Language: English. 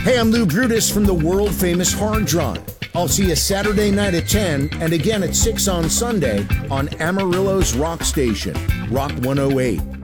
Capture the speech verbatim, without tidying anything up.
Hey, I'm Lou Brutus from the world-famous Hard Drive. I'll see you Saturday night at ten and again at six on Sunday on Amarillo's Rock Station, Rock one oh eight.